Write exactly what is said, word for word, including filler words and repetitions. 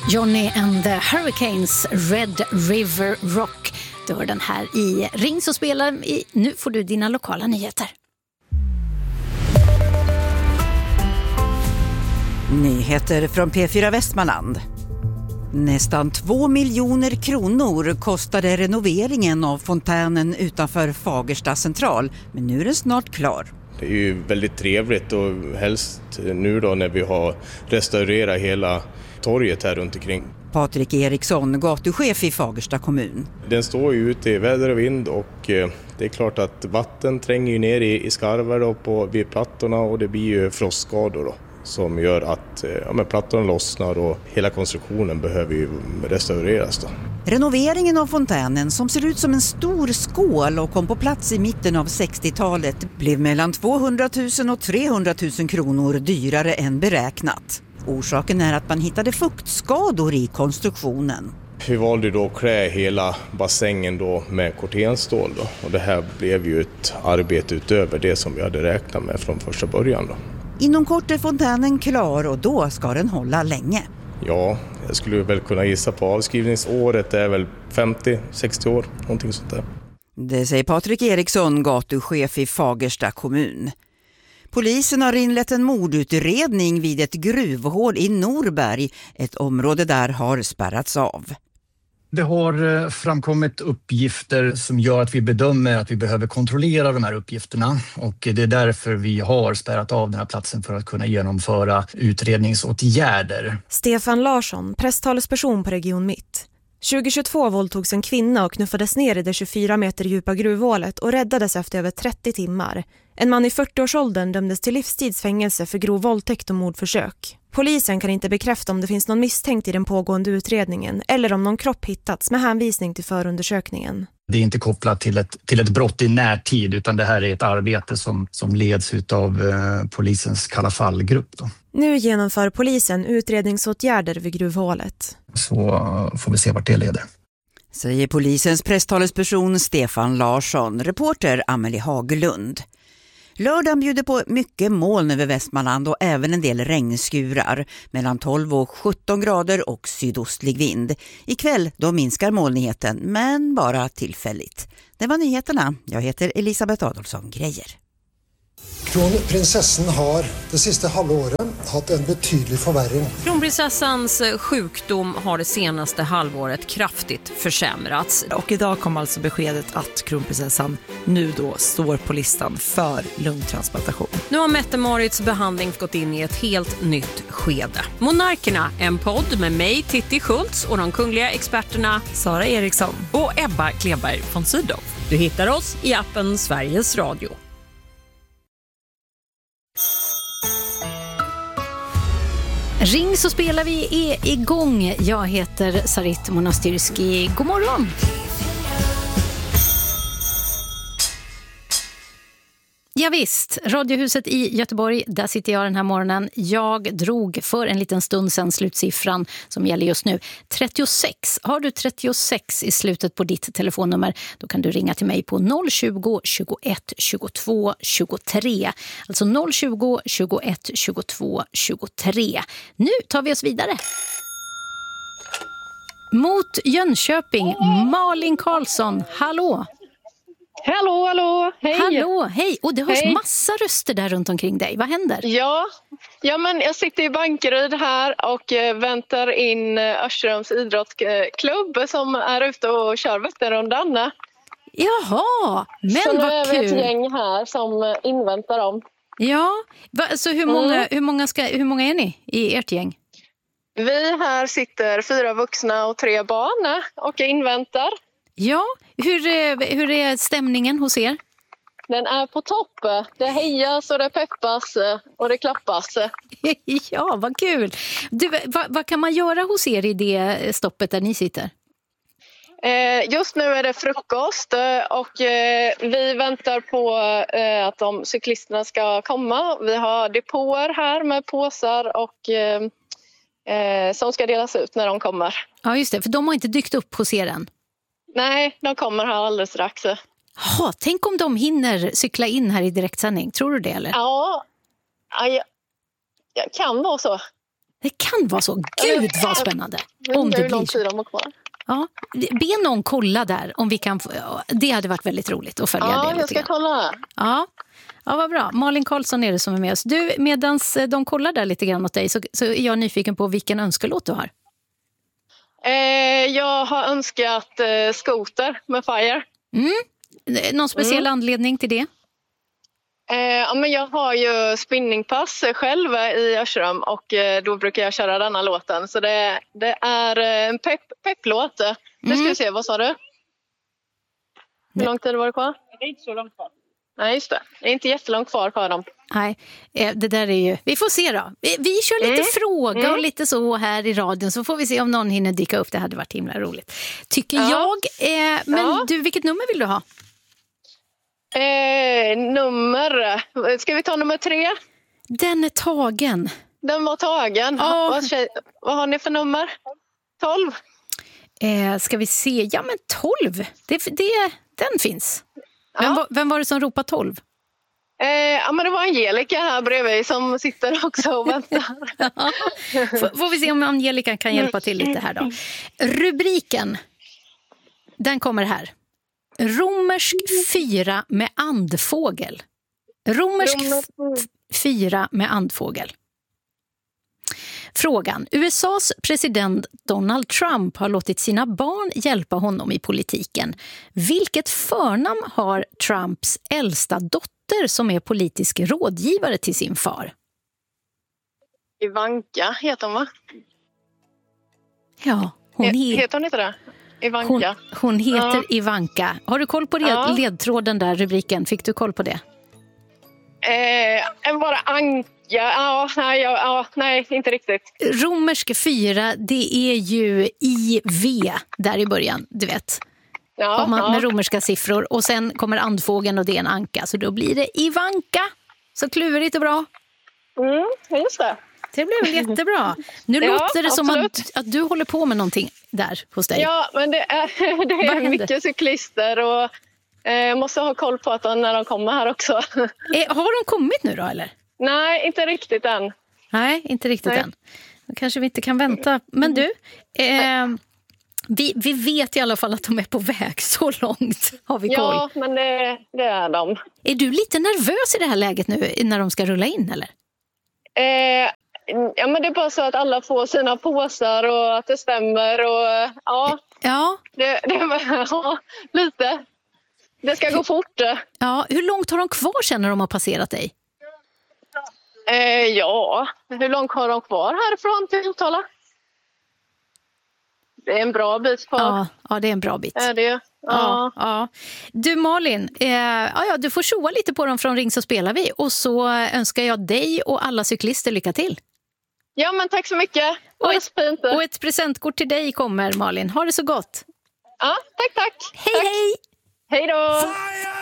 Johnny and the Hurricanes, Red River Rock. Du hör den här i Ring så spelar i. Nu får du dina lokala nyheter. Nyheter från P fyra Västmanland. Nästan två miljoner kronor kostade renoveringen av fontänen utanför Fagersta central, men nu är den snart klar. Det är ju väldigt trevligt och helst nu då när vi har restaurerat hela torget här runt omkring. Patrik Eriksson, gatuchef i Fagersta kommun. Den står ju ute i väder och vind och det är klart att vatten tränger ju ner i, i skarvar då på, vid plattorna och det blir ju frostskador då, som gör att ja, men plattorna lossnar och hela konstruktionen behöver ju restaureras då. Renoveringen av fontänen, som ser ut som en stor skål och kom på plats i mitten av sextiotalet, blev mellan tvåhundratusen och trehundratusen kronor dyrare än beräknat. Orsaken är att man hittade fuktskador i konstruktionen. Vi valde då att klä hela bassängen då med kortenstål då, och det här blev ju ett arbete utöver det som vi hade räknat med från första början då. Inom kort är fontänen klar och då ska den hålla länge. Ja, jag skulle väl kunna gissa på avskrivningsåret är väl femtio sextio år, någonting sånt där. Det säger Patrik Eriksson, gatuchef i Fagersta kommun. Polisen har inlett en mordutredning vid ett gruvhål i Norberg. Ett område där har spärrats av. Det har framkommit uppgifter som gör att vi bedömer att vi behöver kontrollera de här uppgifterna. Och det är därför vi har spärrat av den här platsen för att kunna genomföra utredningsåtgärder. Stefan Larsson, presstalesperson på Region Mitt. tjugohundratjugotvå våldtogs en kvinna och knuffades ner i det tjugofyra meter djupa gruvhålet och räddades efter över trettio timmar. En man i fyrtioårsåldern dömdes till livstidsfängelse för grov våldtäkt och mordförsök. Polisen kan inte bekräfta om det finns någon misstänkt i den pågående utredningen eller om någon kropp hittats med hänvisning till förundersökningen. Det är inte kopplat till ett, till ett brott i närtid, utan det här är ett arbete som, som leds av eh, polisens kalla fallgrupp då. Nu genomför polisen utredningsåtgärder vid gruvhålet. Så får vi se vart det leder. Säger polisens presstalesperson Stefan Larsson. Reporter Amelie Hagelund. Lördagen bjuder på mycket moln över Västmanland och även en del regnskurar. Mellan tolv och sjutton grader och sydostlig vind. Ikväll då minskar molnigheten, men bara tillfälligt. Det var nyheterna. Jag heter Elisabeth Adolfsson Grejer. Kronprinsessan har det sista halvåret haft en betydlig förvärring. Kronprinsessans sjukdom har det senaste halvåret kraftigt försämrats. Och idag kom alltså beskedet att kronprinsessan nu då står på listan för lungtransplantation. Nu har Mette-Marits behandling gått in i ett helt nytt skede. Monarkerna, en podd med mig, Titti Schultz, och de kungliga experterna Sara Eriksson och Ebba Kleberg von Sydow. Du hittar oss i appen Sveriges Radio. Ring så spelar vi är igång. Jag heter Sarit Monastyrski. God morgon! Ja visst, Radiohuset i Göteborg, där sitter jag den här morgonen. Jag drog för en liten stund sedan slutsiffran som gäller just nu. trettiosex. Har du trettiosex i slutet på ditt telefonnummer, då kan du ringa till mig på noll tjugo, tjugoett, tjugotvå, tjugotre. Alltså noll tjugo, tjugoett, tjugotvå, tjugotre. Nu tar vi oss vidare. Mot Jönköping, Malin Karlsson, hallå! Hallå, hallå, hej! Hallå, hej! Och det hörs hej. Massa röster där runt omkring dig. Vad händer? Ja, ja men jag sitter i Bankeryd här och väntar in Örströms idrottsklubb som är ute och kör Vätternrundan. Jaha, men så vad nu är vi kul! ett gäng här som inväntar dem. Ja, va, så hur många, mm. hur, många ska, hur många är ni i ert gäng? Vi här sitter fyra vuxna och tre barn och inväntar. Ja, hur, hur är stämningen hos er? Den är på topp. Det hejas och det peppas och det klappas. Ja, vad kul. Du, vad, vad kan man göra hos er i det stoppet där ni sitter? Eh, just nu är det frukost och eh, vi väntar på eh, att de cyklisterna ska komma. Vi har depåer här med påsar och eh, eh, som ska delas ut när de kommer. Ja, just det. För de har inte dykt upp hos er än. Nej, de kommer här alldeles strax. Ja, tänk om de hinner cykla in här i direktsändning. Tror du det eller? Ja, ja, ja kan vara så. Det kan vara så. Gud vad spännande. Om det blir så. Ja, be någon kolla där om vi kan få, det hade varit väldigt roligt att följa ja, det lite. Ja, jag ska kolla. Ja. Ja, vad bra. Malin Karlsson är det som är med oss. Du, medans de kollar där lite grann åt dig så, så är jag nyfiken på vilken önskelåt du har. Eh, jag har önskat eh, Skoter med Fire. Mm. Någon speciell mm. anledning till det? Eh, ja, men jag har ju spinningpass själv i Aschrum och eh, då brukar jag köra denna låten. Så det, det är en pepp, pepplåt. Mm. Nu ska vi se, vad sa du? Hur lång tid var det kvar? Det är inte så långt kvar. Nej, just det. Det är inte jättelångt kvar för dem. Nej, det där är ju... Vi får se då. Vi, vi kör lite mm. fråga mm. och lite så här i radion så får vi se om någon hinner dyka upp. Det hade varit himla roligt. Tycker ja. jag. Eh, men ja. du, vilket nummer vill du ha? Eh, nummer... Ska vi ta nummer tre? Den är tagen. Den var tagen. Ja. Vad, tjej, vad har ni för nummer? tolv? Eh, ska vi se? Ja, men tolv. Det, det, den finns. Ja. Vem, var, vem var det som ropade tolv? Eh, ja, men det var Angelica här bredvid som sitter också och väntar. Ja. Får, får vi se om Angelica kan hjälpa till lite här då. Rubriken, den kommer här. Romersk fyra med andfågel. Romersk f- fyra med andfågel. Frågan. U S A:s president Donald Trump har låtit sina barn hjälpa honom i politiken. Vilket förnamn har Trumps äldsta dotter som är politisk rådgivare till sin far? Ivanka heter hon, va? Ja, hon he- heter hon inte det? Ivanka. Hon, hon heter ja. Ivanka. Har du koll på red- ja. ledtråden där, rubriken? Fick du koll på det? Eh, bara Anka. Ja, nej, ja, ja, nej, inte riktigt. Romersk fyra, det är ju I V där i början, du vet. Ja, man, ja. Med romerska siffror. Och sen kommer andfågeln och det är en anka. Så då blir det Ivanka. Så klurigt och bra. Mm, just det. Det blev väl jättebra. Nu ja, låter det som att, att du håller på med någonting där hos dig. Ja, men det är, det är mycket cyklister och eh, jag måste ha koll på att de, när de kommer här också. Eh, har de kommit nu då, eller? Nej, inte riktigt än. Nej, inte riktigt Nej. än. Då kanske vi inte kan vänta. Men du, eh, vi, vi vet i alla fall att de är på väg så långt. Har vi koll? Ja, men det, det är de. Är du lite nervös i det här läget nu när de ska rulla in, eller? Eh, ja, men det är bara så att alla får sina påsar och att det stämmer. Och, ja, ja. Det, det, ja, lite. Det ska gå fort. Ja, hur långt har de kvar sen när de har passerat dig? Eh, ja, hur långt har de kvar härifrån till Motala? Det är en bra bit kvar. Ja, ja, det är en bra bit. Är det? Ja. Ja, ja. Du Malin, eh, ja, ja, du får tjoa lite på dem från Ring så spelar vi. Och så önskar jag dig och alla cyklister lycka till. Ja, men tack så mycket. Och ett, fint. Och ett presentkort till dig kommer, Malin. Ha det så gott. Ja, tack, tack. Hej, tack. hej. Hej då.